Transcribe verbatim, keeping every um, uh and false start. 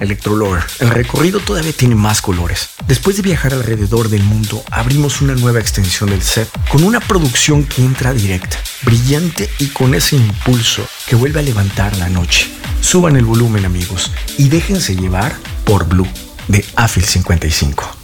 Electrolore, el recorrido todavía tiene más colores. Después de viajar alrededor del mundo, abrimos una nueva extensión del set con una producción que entra directa, brillante y con ese impulso que vuelve a levantar la noche. Suban el volumen, amigos, y déjense llevar por Blue de Afil cincuenta y cinco.